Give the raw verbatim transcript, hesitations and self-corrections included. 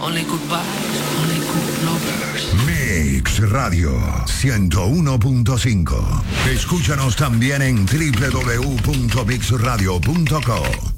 only goodbyes, only good lovers. Mix Radio ciento uno punto cinco. Escúchanos también en doble u doble u doble u punto mix radio punto co.